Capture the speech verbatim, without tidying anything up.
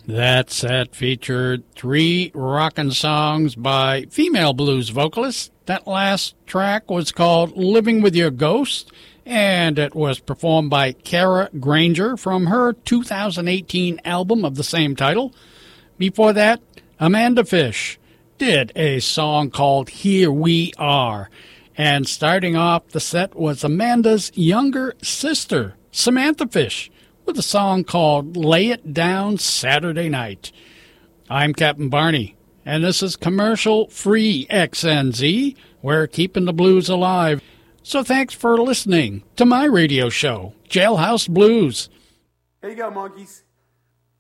That set featured three rockin' songs by female blues vocalists. That last track was called Living With Your Ghost, and it was performed by Kara Granger from her two thousand eighteen album of the same title. Before that, Amanda Fish did a song called Here We Are. And starting off the set was Amanda's younger sister, Samantha Fish, with a song called Lay It Down Saturday Night. I'm Captain Barney, and this is commercial-free X N Z. We're keeping the blues alive. So thanks for listening to my radio show, Jailhouse Blues. Here you go, monkeys.